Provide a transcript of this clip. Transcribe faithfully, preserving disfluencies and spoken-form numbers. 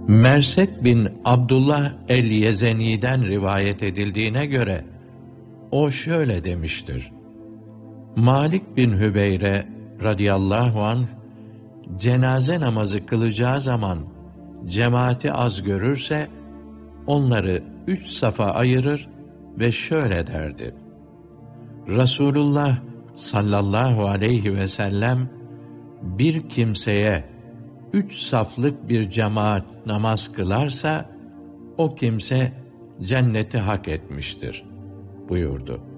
Merset bin Abdullah el-Yezeni'den rivayet edildiğine göre, o şöyle demiştir: Malik bin Hübeyre radıyallahu anh, cenaze namazı kılacağı zaman cemaati az görürse, onları üç safa ayırır ve şöyle derdi: Resulullah sallallahu aleyhi ve sellem, bir kimseye üç saflık bir cemaat namaz kılarsa, o kimse cenneti hak etmiştir buyurdu.